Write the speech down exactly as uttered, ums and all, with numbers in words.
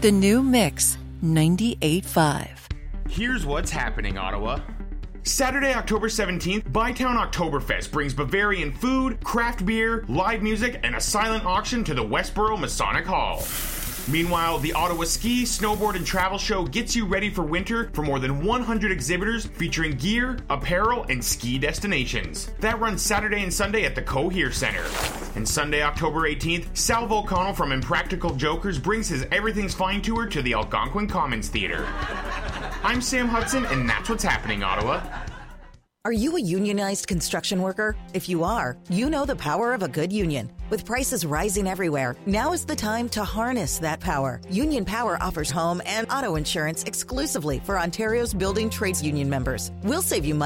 The new Mix ninety-eight point five. Here's what's happening, Ottawa. Saturday, October seventeenth, Bytown Oktoberfest brings Bavarian food, craft beer, live music, and a silent auction to the Westboro Masonic Hall. Meanwhile, the Ottawa Ski, Snowboard, and Travel Show gets you ready for winter for more than one hundred exhibitors featuring gear, apparel, and ski destinations. That runs Saturday and Sunday at the Cohere Center. And Sunday, October eighteenth, Sal Volcano from Impractical Jokers brings his Everything's Fine tour to the Algonquin Commons Theater. I'm Sam Hudson, and that's what's happening, Ottawa. Are you a unionized construction worker? If you are, you know the power of a good union. With prices rising everywhere, now is the time to harness that power. Union Power offers home and auto insurance exclusively for Ontario's building trades union members. We'll save you money